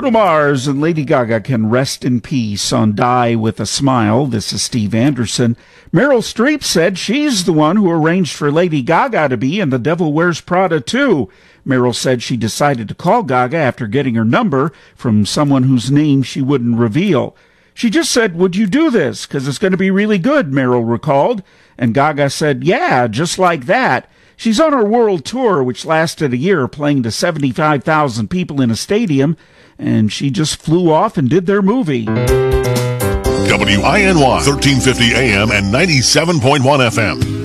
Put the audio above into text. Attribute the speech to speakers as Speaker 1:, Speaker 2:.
Speaker 1: Bruno Mars and Lady Gaga can rest in peace on Die with a Smile. This is Steve Anderson. Meryl Streep said she's the one who arranged for Lady Gaga to be in The Devil Wears Prada 2. Meryl said she decided to call Gaga after getting her number from someone whose name she wouldn't reveal. She just said, "Would you do this? Because it's going to be really good," Meryl recalled. And Gaga said, "Yeah, just like that." She's on her world tour, which lasted a year, playing to 75,000 people in a stadium, and she just flew off and did their movie.
Speaker 2: WINY 1350 AM and 97.1 FM.